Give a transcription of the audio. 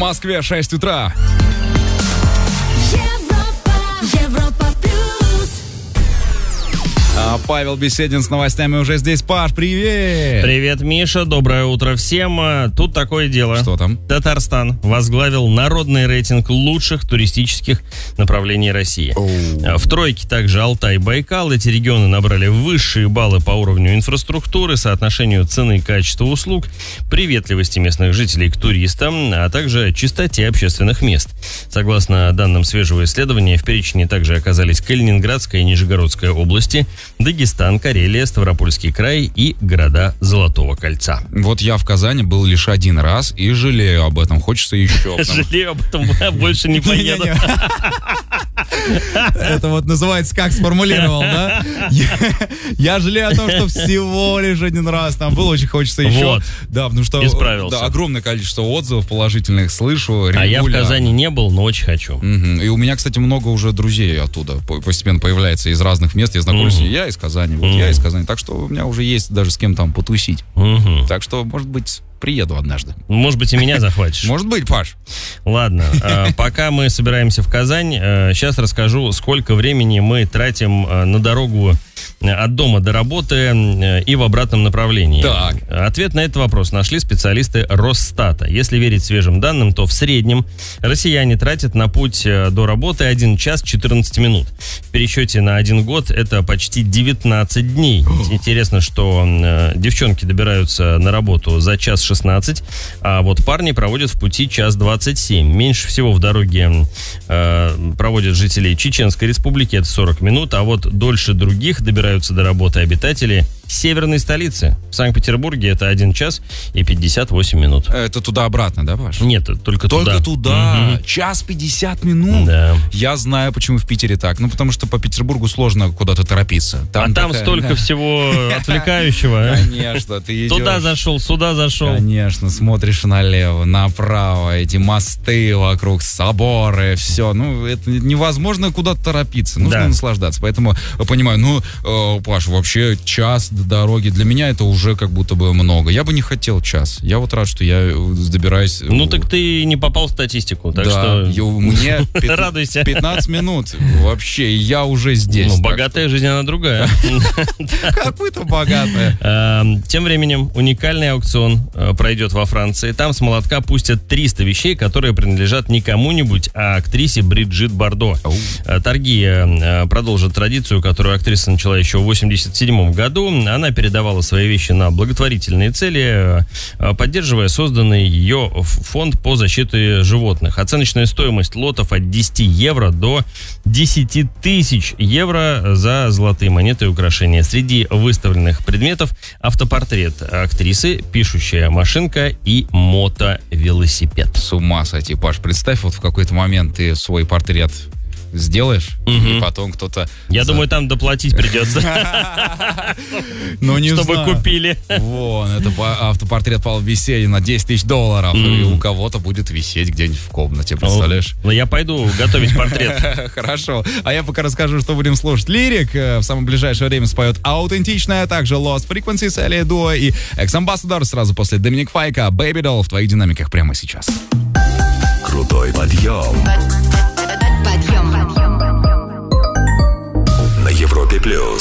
Москве 6 утра. Павел Беседин с новостями уже здесь. Паш, привет! Привет, Миша, доброе утро всем. Тут такое дело. Что там? Татарстан возглавил народный рейтинг лучших туристических направлений России. В тройке также Алтай, Байкал. Эти регионы набрали высшие баллы по уровню инфраструктуры, соотношению цены и качества услуг, приветливости местных жителей к туристам, а также чистоте общественных мест. Согласно данным свежего исследования, в перечне также оказались Калининградская и Нижегородская области, Дагестан, Карелия, Ставропольский край и города Золотого кольца. Вот я в Казани был лишь один раз и жалею об этом. Хочется еще. Жалею об этом, больше не поеду. Это вот называется, как сформулировал, да? Я жалею о том, что всего лишь один раз там был, очень хочется еще. Вот. Да, потому что исправился. Огромное количество отзывов положительных слышу. А я в Казани не был, но очень хочу. И у меня, кстати, много уже друзей оттуда постепенно появляется из разных мест. Я знакомлюсь, я из Казани, я из Казани. Так что у меня уже есть даже с кем там потусить. Так что, может быть, приеду однажды. Может быть, и меня захватишь. Может быть, Паш. Ладно, пока мы собираемся в Казань, сейчас расскажу, сколько времени мы тратим на дорогу от дома до работы и в обратном направлении. Так. Ответ на этот вопрос нашли специалисты Росстата. Если верить свежим данным, то в среднем россияне тратят на путь до работы 1 час 14 минут. В пересчете на 1 год это почти 19 дней. Интересно, что девчонки добираются на работу за час 16, а вот парни проводят в пути час 27. Меньше всего в дороге проводят жители Чеченской Республики, это 40 минут, а вот дольше других добираются до работы обитатели северной столицы. В Санкт-Петербурге это 1 час и 58 минут. Это туда-обратно, да, Паш? Нет, только туда. Только туда. Час 50 минут? Да. Я знаю, почему в Питере так. Ну, потому что по Петербургу сложно куда-то торопиться. Там столько всего отвлекающего. Конечно, ты идешь. Туда зашел, сюда зашел. Конечно, смотришь налево, направо, эти мосты вокруг, соборы, все. Ну, это невозможно куда-то торопиться. Нужно наслаждаться. Поэтому, понимаю, Паш, вообще час до дороги, для меня это уже как будто бы много. Я бы не хотел час. Я вот рад, что я добираюсь. Ну, так ты не попал в статистику, так что мне радуйся. 15 минут вообще, и я уже здесь. Ну, богатая жизнь, она другая. Как будто богатая. Тем временем уникальный аукцион пройдет во Франции. Там с молотка пустят 300 вещей, которые принадлежат не кому-нибудь, а актрисе Бриджит Бардо. Торги продолжат традицию, которую актриса начала еще в 1987 году. Она передавала свои вещи на благотворительные цели, поддерживая созданный ее фонд по защите животных. Оценочная стоимость лотов от 10 евро до 10 тысяч евро за золотые монеты и украшения. Среди выставленных предметов автопортрет актрисы, пишущая машинка и мотовелосипед. С ума сойти, Паш. Представь, вот в какой-то момент ты свой портрет сделаешь, и потом кто-то... Я думаю, там доплатить придется. Ну, не чтобы знаю. купили. Вон, это автопортрет Павла Беседина на $10 000, и у кого-то будет висеть где-нибудь в комнате, представляешь? Ну, я пойду готовить портрет. Хорошо. А я пока расскажу, что будем слушать. Лирик в самое ближайшее время споет аутентичная, а также Lost Frequencies, Элия Дуа и Экс-Амбассадор сразу после Доминик Файка, Baby Doll в твоих динамиках прямо сейчас. Крутой подъем. На Европе+.